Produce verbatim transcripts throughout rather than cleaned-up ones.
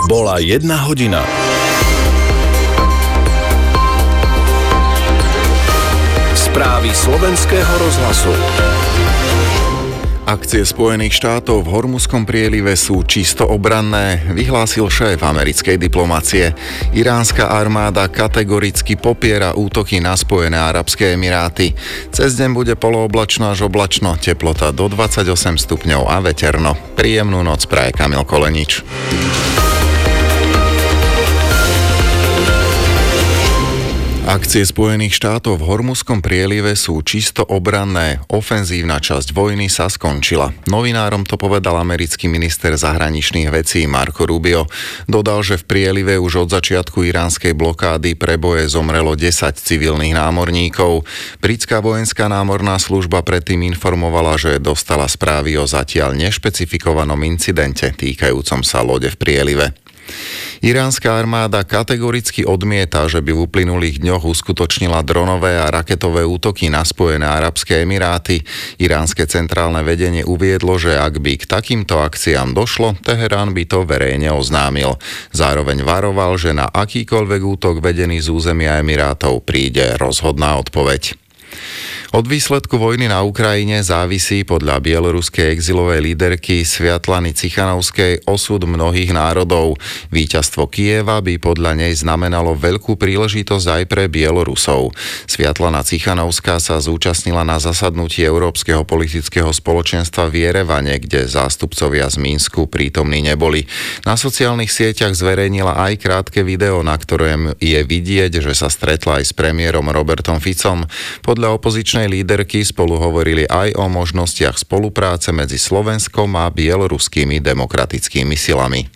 Bola jedna hodina. Správy slovenského rozhlasu. Akcie Spojených štátov v Hormuzskom prielive sú čisto obranné, vyhlásil šéf americkej diplomacie. Iránska armáda kategoricky popiera útoky na Spojené arabské emiráty. Cez deň bude polooblačno až oblačno, teplota do dvadsaťosem stupňov a veterno. Príjemnú noc praje Kamil Kolenič. Akcie Spojených štátov v Hormuzskom prielive sú čisto obranné. Ofenzívna časť vojny sa skončila. Novinárom to povedal americký minister zahraničných vecí Marco Rubio. Dodal, že v prielive už od začiatku iránskej blokády pre boje zomrelo desať civilných námorníkov. Britská vojenská námorná služba predtým informovala, že dostala správy o zatiaľ nešpecifikovanom incidente týkajúcom sa lode v prielive. Iránska armáda kategoricky odmieta, že by v uplynulých dňoch uskutočnila dronové a raketové útoky na Spojené arabské emiráty. Iránske centrálne vedenie uviedlo, že ak by k takýmto akciám došlo, Teherán by to verejne oznámil. Zároveň varoval, že na akýkoľvek útok vedený z územia Emirátov príde rozhodná odpoveď. Od výsledku vojny na Ukrajine závisí podľa bieloruskej exilovej líderky Sviatlany Cichanovskej osud mnohých národov. Víťazstvo Kyjeva by podľa nej znamenalo veľkú príležitosť aj pre Bielorusov. Sviatlana Cichanovská sa zúčastnila na zasadnutí Európskeho politického spoločenstva v Jerevane, kde zástupcovia z Minsku prítomní neboli. Na sociálnych sieťach zverejnila aj krátke video, na ktorom je vidieť, že sa stretla aj s premiérom Robertom Ficom. Podľa opozičnej líderky spolu hovorili aj o možnostiach spolupráce medzi Slovenskom a bieloruskými demokratickými silami.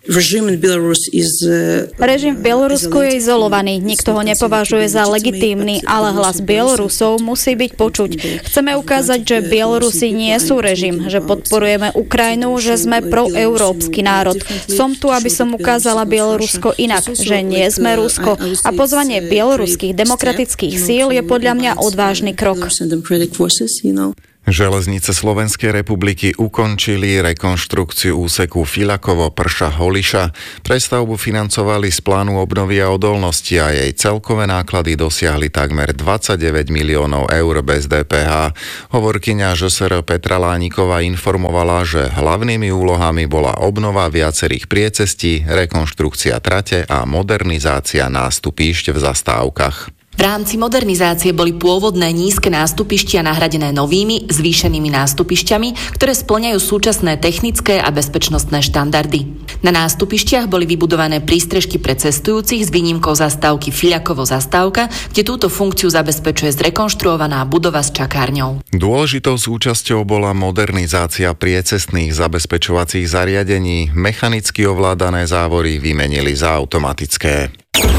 Režim v Bielorusku je izolovaný, nikto ho nepovažuje za legitímny, ale hlas Bielorusov musí byť počuť. Chceme ukázať, že Bielorusi nie sú režim, že podporujeme Ukrajinu, že sme proeurópsky národ. Som tu, aby som ukázala Bielorusko inak, že nie sme Rusko. A pozvanie bieloruských demokratických síl je podľa mňa odvážny krok. Železnice Slovenskej republiky ukončili rekonštrukciu úseku Fiľakovo-Prša-Holiša. Prestavbu financovali z plánu obnovy a odolnosti a jej celkové náklady dosiahli takmer dvadsaťdeväť miliónov eur bez dé pé há. Hovorkyňa ž es er Petra Lániková informovala, že hlavnými úlohami bola obnova viacerých priecestí, rekonštrukcia trate a modernizácia nástupišť v zastávkach. V rámci modernizácie boli pôvodné nízke nástupištia nahradené novými, zvýšenými nástupišťami, ktoré spĺňajú súčasné technické a bezpečnostné štandardy. Na nástupištiach boli vybudované prístrežky pre cestujúcich s výnimkou zastávky Fiľakovo zastávka, kde túto funkciu zabezpečuje zrekonštruovaná budova s čakárňou. Dôležitou súčasťou bola modernizácia priecestných zabezpečovacích zariadení. Mechanicky ovládané závory vymenili za automatické.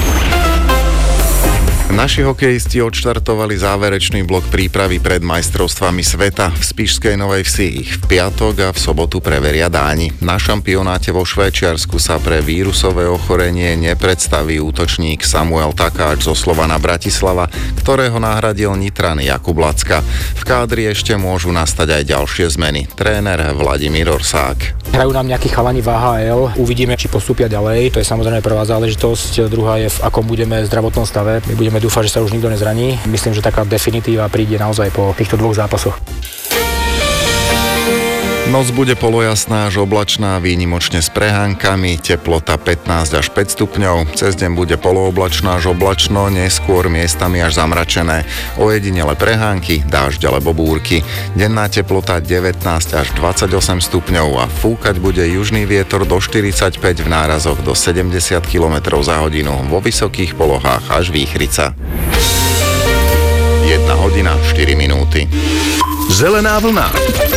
Naši hokejisti odštartovali záverečný blok prípravy pred majstrovstvami sveta. V Spišskej Novej Vsi ich v piatok a v sobotu preveria Dáni. Na šampionáte vo Švajčiarsku sa pre vírusové ochorenie nepredstaví útočník Samuel Takáč zo Slovana Bratislava, ktorého nahradil Nitran Jakub Lacka. V kádri ešte môžu nastať aj ďalšie zmeny. Tréner Vladimír Orsák. Hrajú nám nejakí chalani v á há el, uvidíme, či postúpia ďalej. To je samozrejme prvá záležitosť. Druhá je, v akom budeme zdravotnom stave. My budeme dúfať, že sa už nikto nezraní. Myslím, že taká definitíva príde naozaj po týchto dvoch zápasoch. Noc bude polojasná až oblačná, výnimočne s prehánkami, teplota pätnásť až päť stupňov, cez deň bude polooblačno až oblačno, neskôr miestami až zamračené, ojedinele prehánky, dážď alebo búrky. Denná teplota devätnásť až dvadsaťosem stupňov a fúkať bude južný vietor do štyridsaťpäť, v nárazoch do sedemdesiat kilometrov za hodinu, vo vysokých polohách až výchrica. jedna hodina štyri minúty. Zelená vlna.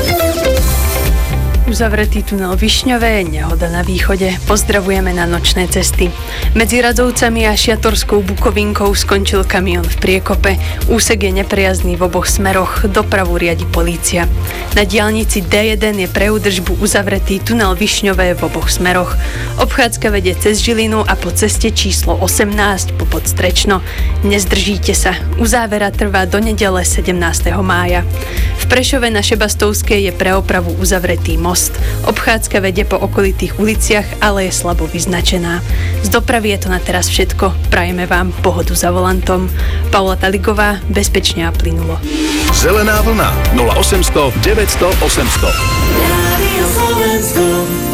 Uzavretý tunel Višňové, nehoda na východe. Pozdravujeme na nočné cesty. Medzi Radzovcami a Šiatorskou Bukovinkou skončil kamión v priekope. Úsek je nepriazný v oboch smeroch. Dopravu riadi polícia. Na diaľnici dé jeden je pre údržbu uzavretý tunel Višňové v oboch smeroch. Obchádzka vedie cez Žilinu a po ceste číslo osemnásť po Podstrečno. Nezdržíte sa. Uzávera trvá do nedele sedemnásteho mája. V Prešove na Šebastovskej je pre opravu uzavretý most. most. Obchádzka vedie po okolitých uliciach, ale je slabo vyznačená. Z dopravy je to na teraz všetko. Prajeme vám pohodu za volantom. Paula Taligová, bezpečne a plynulo. Zelená vlna nula osemsto deväťsto osemsto. Rádio Slovensko.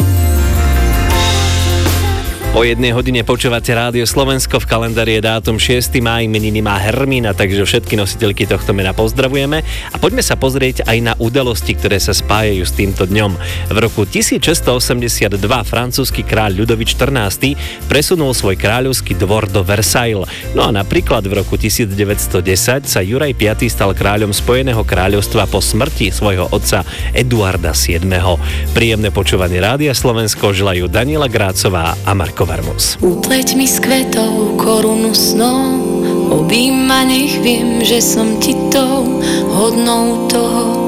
O jednej hodine počúvate Rádio Slovensko, v kalendári je dátum šiesteho mája, meniny má Hermína, takže všetky nositeľky tohto mena pozdravujeme a poďme sa pozrieť aj na udalosti, ktoré sa spájajú s týmto dňom. V roku tisícšesťstoosemdesiatdva francúzsky kráľ Ľudovít štrnásty presunul svoj kráľovský dvor do Versailles. No a napríklad v roku tisícdeväťstodesať sa Juraj piaty stal kráľom Spojeného kráľovstva po smrti svojho otca Eduarda siedmeho. Príjemné počúvanie Rádia Slovensko želajú Daniela Grácová a Marko Varmus. Upleť mi s kvetou korunu snov, objíma, nech viem, že som ti tou hodnou toho,